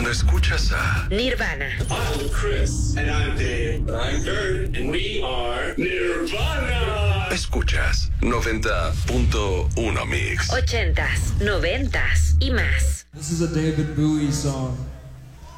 Cuando escuchas a Nirvana. I'm Chris. And I'm Dave. I'm Kurt. And we are Nirvana. escuchas 90.1 Mix. 80s, 90s y más. This is a David Bowie song.